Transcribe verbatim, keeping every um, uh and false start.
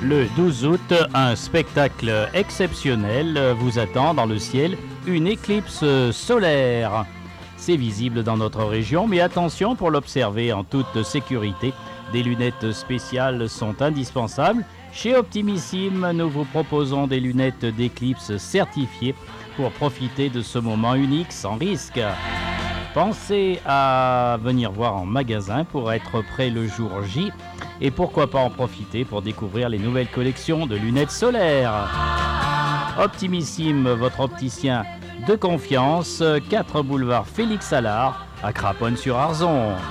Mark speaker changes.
Speaker 1: Le douze août, un spectacle exceptionnel vous attend dans le ciel, une éclipse solaire. C'est visible dans notre région, mais attention pour l'observer en toute sécurité. Des lunettes spéciales sont indispensables. Chez Optimissime, nous vous proposons des lunettes d'éclipse certifiées pour profiter de ce moment unique sans risque. Pensez à venir voir en magasin pour être prêt le jour J et pourquoi pas en profiter pour découvrir les nouvelles collections de lunettes solaires. Optimissime, votre opticien de confiance, quatre boulevard Félix Allard à Craponne-sur-Arzon.